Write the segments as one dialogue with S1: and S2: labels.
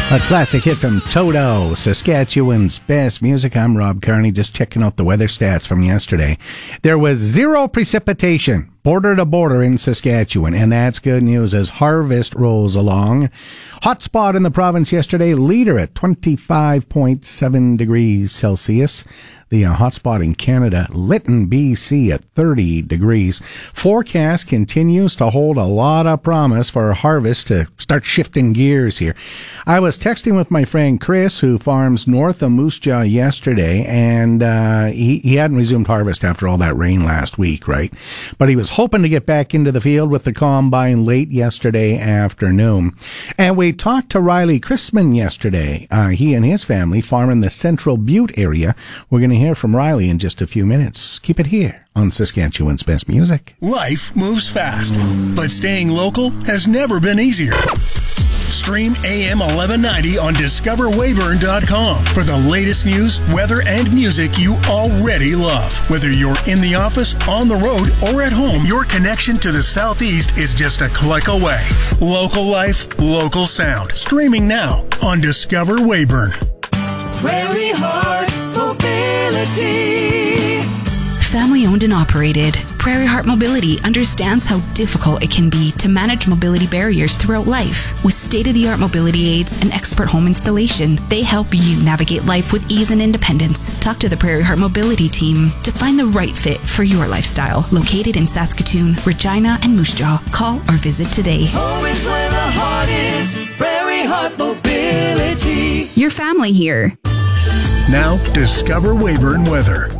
S1: A classic hit from Toto, Saskatchewan's best music. I'm Rob Carney, just checking out the weather stats from yesterday. There was zero precipitation, border to border in Saskatchewan, and that's good news as harvest rolls along. Hot spot in the province yesterday, Leader at 25.7 degrees Celsius. The hot spot in Canada, Lytton, BC at 30 degrees. Forecast continues to hold a lot of promise for harvest to start shifting gears here. I was texting with my friend Chris, who farms north of Moose Jaw yesterday, and he hadn't resumed harvest after all that rain last week, right? But he was hoping to get back into the field with the combine late yesterday afternoon. And we talked to Riley Christman yesterday. He and his family farm in the Central Butte area. We're going to hear from Riley in just a few minutes. Keep it here on Saskatchewan's Best Music.
S2: Life moves fast, but staying local has never been easier. Stream AM 1190 on DiscoverWeyburn.com for the latest news, weather, and music you already love. Whether you're in the office, on the road, or at home, your connection to the Southeast is just a click away. Local life, local sound. Streaming now on Discover Weyburn.
S3: Prairie Heart Mobility.
S4: Family owned and operated, Prairie Heart Mobility understands how difficult it can be to manage mobility barriers throughout life. With state-of-the-art mobility aids and expert home installation, they help you navigate life with ease and independence. Talk to the Prairie Heart Mobility team to find the right fit for your lifestyle. Located in Saskatoon, Regina, and Moose Jaw. Call or visit today.
S3: Home is where the heart is. Prairie Heart Mobility.
S4: Your family here.
S2: Now, Discover Weyburn weather.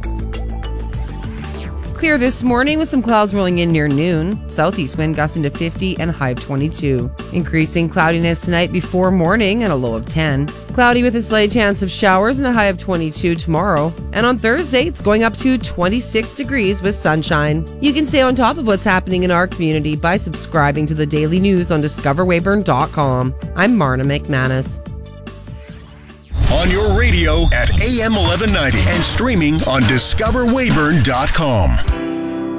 S5: Clear this morning with some clouds rolling in near noon. Southeast wind gusting to 50 and a high of 22. Increasing cloudiness tonight before morning and a low of 10. Cloudy with a slight chance of showers and a high of 22 tomorrow. And on Thursday, it's going up to 26 degrees with sunshine. You can stay on top of what's happening in our community by subscribing to the daily news on DiscoverWeyburn.com. I'm Marna McManus.
S2: On your radio at AM 1190 and streaming on DiscoverWeyburn.com.